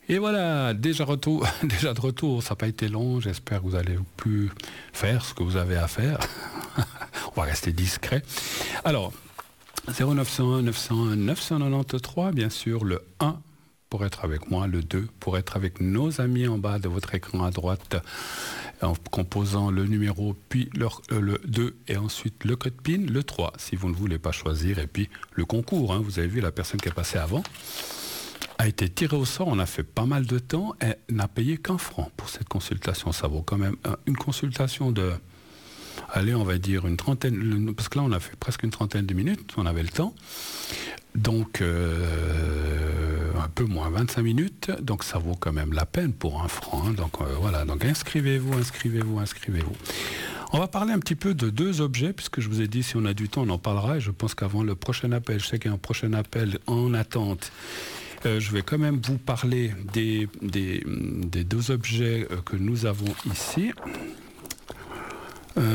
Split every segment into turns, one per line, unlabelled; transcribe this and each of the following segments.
Et voilà, déjà de retour, ça n'a pas été long, j'espère que vous allez plus faire ce que vous avez à faire. On va rester discret. Alors, 0901 901 993, bien sûr, le 1 pour être avec moi, le 2 pour être avec nos amis en bas de votre écran à droite, en composant le numéro, puis le 2 et ensuite le code PIN, le 3 si vous ne voulez pas choisir, et puis le concours, hein, vous avez vu la personne qui est passée avant, a été tirée au sort, on a fait pas mal de temps, et n'a payé qu'un franc pour cette consultation. Ça vaut quand même une consultation de, allez, on va dire une trentaine, parce que là on a fait presque une trentaine de minutes, on avait le temps, donc un peu moins 25 minutes, donc ça vaut quand même la peine pour un franc, hein. Donc voilà, donc inscrivez-vous. On va parler un petit peu de deux objets, puisque je vous ai dit, si on a du temps, on en parlera, et je pense qu'avant le prochain appel, je sais qu'il y a un prochain appel en attente, je vais quand même vous parler des deux objets que nous avons ici. Il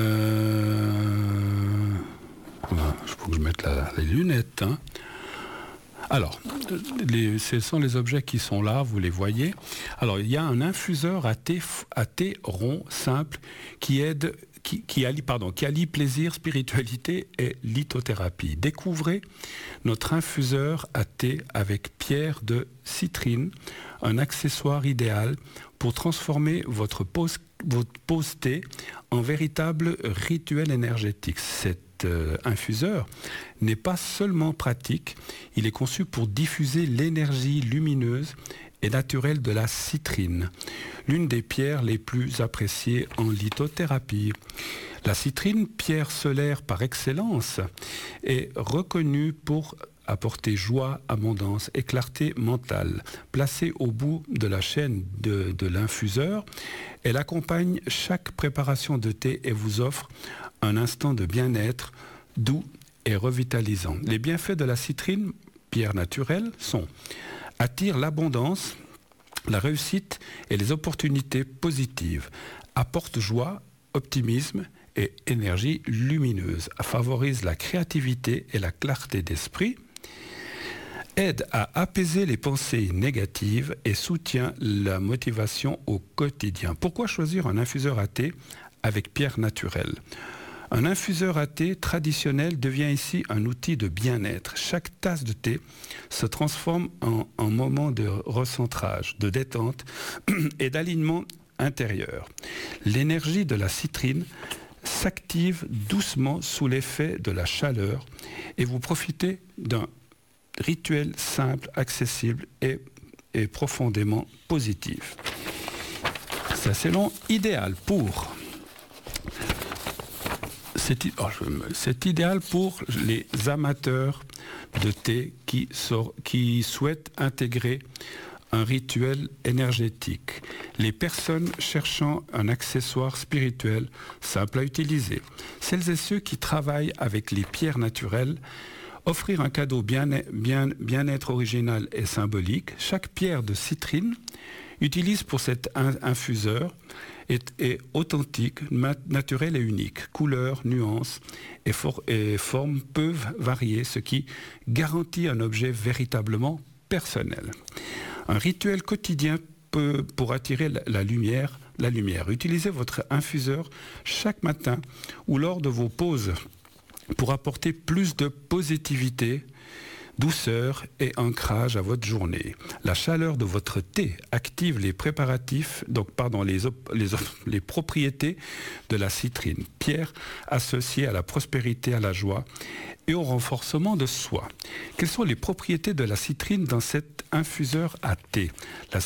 faut que je mette les lunettes. Hein. Alors, ce sont les objets qui sont là, vous les voyez. Alors, il y a un infuseur à thé rond, simple, qui allie plaisir, spiritualité et lithothérapie. Découvrez notre infuseur à thé avec pierre de citrine, un accessoire idéal pour transformer votre pause thé en véritable rituel énergétique. Cet infuseur n'est pas seulement pratique, il est conçu pour diffuser l'énergie lumineuse et naturelle de la citrine, l'une des pierres les plus appréciées en lithothérapie. La citrine, pierre solaire par excellence, est reconnue pour apporter joie, abondance et clarté mentale. Placée au bout de la chaîne de l'infuseur, elle accompagne chaque préparation de thé et vous offre un instant de bien-être doux et revitalisant. Les bienfaits de la citrine, pierre naturelle, sont attire l'abondance, la réussite et les opportunités positives, apporte joie, optimisme et énergie lumineuse, favorise la créativité et la clarté d'esprit, aide à apaiser les pensées négatives et soutient la motivation au quotidien. Pourquoi choisir un infuseur à thé avec pierre naturelle ? Un infuseur à thé traditionnel devient ici un outil de bien-être. Chaque tasse de thé se transforme en moment de recentrage, de détente et d'alignement intérieur. L'énergie de la citrine s'active doucement sous l'effet de la chaleur et vous profitez d'un rituel simple, accessible et profondément positif. Ça, c'est idéal pour... C'est idéal pour les amateurs de thé qui souhaitent intégrer un rituel énergétique. Les personnes cherchant un accessoire spirituel simple à utiliser. Celles et ceux qui travaillent avec les pierres naturelles. Offrir un cadeau bien-être original et symbolique. Chaque pierre de citrine utilise pour cet infuseur est authentique, naturel et unique. Couleurs, nuances et formes peuvent varier, ce qui garantit un objet véritablement personnel. Un rituel quotidien pour attirer la lumière. Utilisez votre infuseur chaque matin ou lors de vos pauses pour apporter plus de positivité, douceur et ancrage à votre journée. La chaleur de votre thé active les préparatifs, les propriétés de la citrine, pierre associée à la prospérité, à la joie et au renforcement de soi. Quelles sont les propriétés de la citrine dans cet infuseur à thé ? La